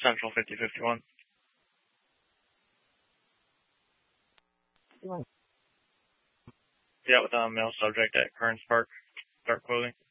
Central 5051. Yeah, with a male subject at Kearns Park. Start clothing.